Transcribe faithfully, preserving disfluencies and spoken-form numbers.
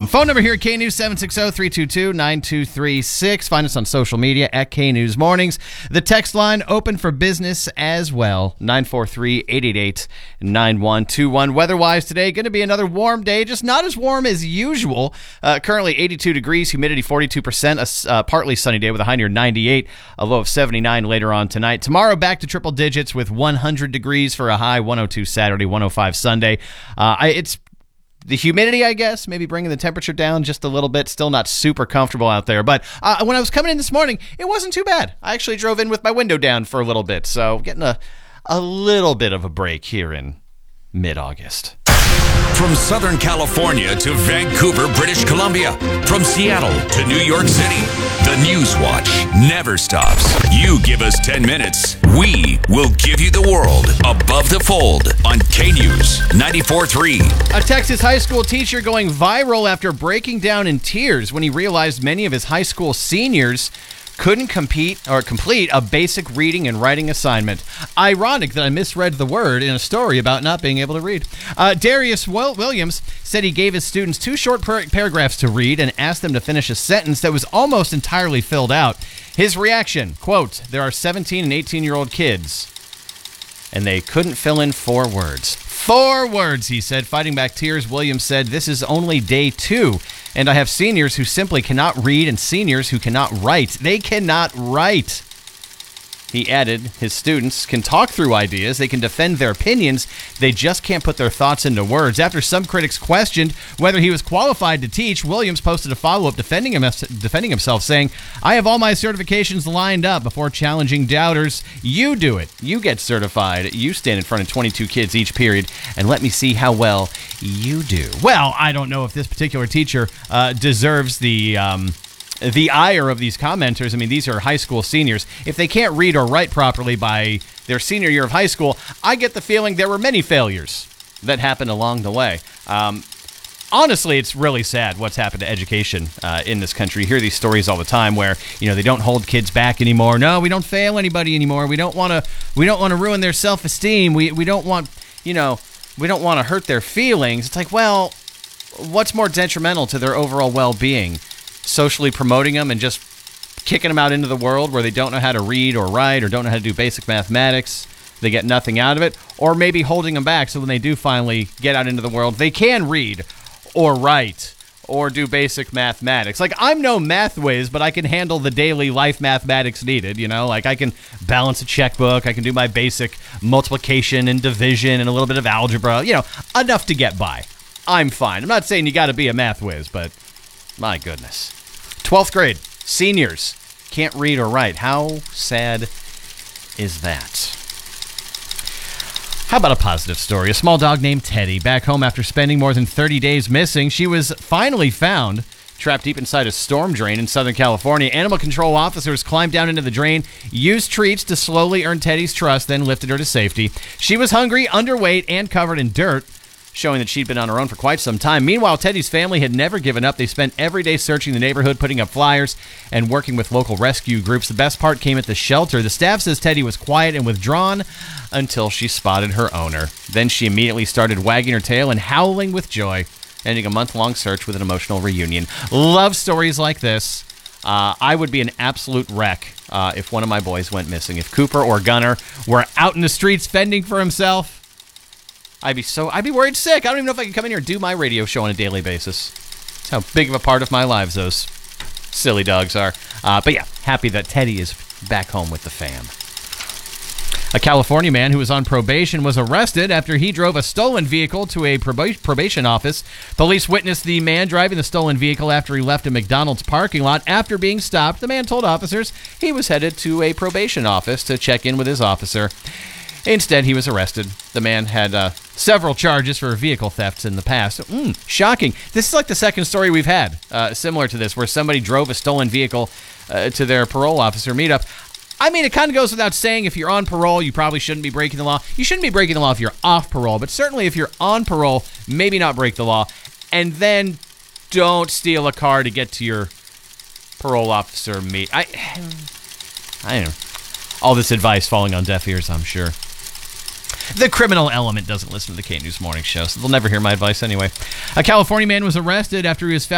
Phone number here at K News, seven six zero, three two two, nine two three six. Find us on social media at K News Mornings. The text line open for business as well, nine four three, eight eight eight, nine one two one. Weather-wise today, going to be another warm day, just not as warm as usual. Uh, currently eighty-two degrees, humidity forty-two percent, a uh, partly sunny day with a high near ninety-eight, a low of seventy-nine later on tonight. Tomorrow back to triple digits with one hundred degrees for a high, one oh two Saturday, one oh five Sunday. Uh, I, it's The humidity, I guess, maybe bringing the temperature down just a little bit. Still not super comfortable out there. But uh, when I was coming in this morning, it wasn't too bad. I actually drove in with my window down for a little bit. So getting a, a little bit of a break here in mid-August. From Southern California to Vancouver, British Columbia. From Seattle to New York City. The News Watch never stops. You give us ten minutes, we will give you the world. Above the Fold on K News ninety-four point three. A Texas high school teacher going viral after breaking down in tears when he realized many of his high school seniors couldn't compete or complete a basic reading and writing assignment. Ironic that I misread the word in a story about not being able to read. Uh, Darius Williams said he gave his students two short par- paragraphs to read and asked them to finish a sentence that was almost entirely filled out. His reaction, quote, "There are seventeen and eighteen-year-old kids, and they couldn't fill in four words." Four words, he said. Fighting back tears, Williams said, "This is only day two, and I have seniors who simply cannot read and seniors who cannot write. They cannot write." He added, his students can talk through ideas, they can defend their opinions, they just can't put their thoughts into words. After some critics questioned whether he was qualified to teach, Williams posted a follow-up defending, him, defending himself, saying, "I have all my certifications lined up," before challenging doubters. "You do it. You get certified. You stand in front of twenty-two kids each period, and let me see how well you do." Well, I don't know if this particular teacher uh, deserves the... Um, The ire of these commenters. I mean, these are high school seniors. If they can't read or write properly by their senior year of high school, I get the feeling there were many failures that happened along the way. Um, honestly, it's really sad what's happened to education uh, in this country. You hear these stories all the time where, you know, they don't hold kids back anymore. No, we don't fail anybody anymore. We don't want to. We don't want to ruin their self-esteem. We we don't want, you know, we don't want to hurt their feelings. It's like, well, what's more detrimental to their overall well-being? Socially promoting them and just kicking them out into the world where they don't know how to read or write or don't know how to do basic mathematics, they get nothing out of it, or maybe holding them back so when they do finally get out into the world, they can read or write or do basic mathematics. Like, I'm no math whiz, but I can handle the daily life mathematics needed, you know? Like, I can balance a checkbook, I can do my basic multiplication and division and a little bit of algebra, you know, enough to get by. I'm fine. I'm not saying you got to be a math whiz, but my goodness. twelfth grade, seniors can't read or write. How sad is that? How about a positive story? A small dog named Teddy, back home after spending more than thirty days missing. She was finally found trapped deep inside a storm drain in Southern California. Animal control officers climbed down into the drain, used treats to slowly earn Teddy's trust, then lifted her to safety. She was hungry, underweight, and covered in dirt, showing that she'd been on her own for quite some time. Meanwhile, Teddy's family had never given up. They spent every day searching the neighborhood, putting up flyers, and working with local rescue groups. The best part came at the shelter. The staff says Teddy was quiet and withdrawn until she spotted her owner. Then she immediately started wagging her tail and howling with joy, ending a month-long search with an emotional reunion. Love stories like this. Uh, I would be an absolute wreck uh, if one of my boys went missing. If Cooper or Gunner were out in the streets fending for himself, I'd be so, I'd be worried sick. I don't even know if I can come in here and do my radio show on a daily basis. That's how big of a part of my lives those silly dogs are. Uh, but yeah, happy that Teddy is back home with the fam. A California man who was on probation was arrested after he drove a stolen vehicle to a prob- probation office. Police witnessed the man driving the stolen vehicle after he left a McDonald's parking lot. After being stopped, the man told officers he was headed to a probation office to check in with his officer. Instead, he was arrested. The man had uh, several charges for vehicle thefts in the past. Mm, shocking. This is like the second story we've had, uh, similar to this, where somebody drove a stolen vehicle uh, to their parole officer meetup. I mean, it kind of goes without saying, if you're on parole, you probably shouldn't be breaking the law. You shouldn't be breaking the law if you're off parole, but certainly if you're on parole, maybe not break the law. And then don't steal a car to get to your parole officer meet. I, I don't know. All this advice falling on deaf ears, I'm sure. The criminal element doesn't listen to the K News Morning Show, so they'll never hear my advice anyway. A California man was arrested after he was found